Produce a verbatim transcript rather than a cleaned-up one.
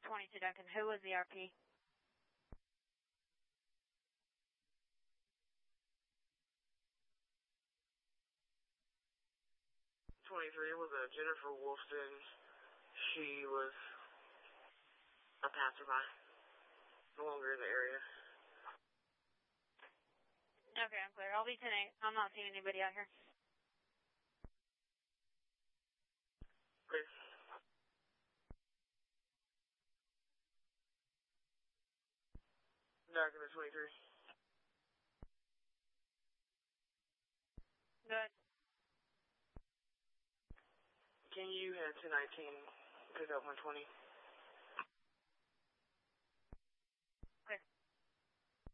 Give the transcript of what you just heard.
twenty-two Duncan. Who was the R P? twenty-three was a Jennifer Wolfson. She was a passerby. No longer in the area. Okay, I'm clear. I'll be ten eight. I'm not seeing anybody out here. Clear. Back in the twenty-three. Good. Can you head to nineteen, pick up one twenty?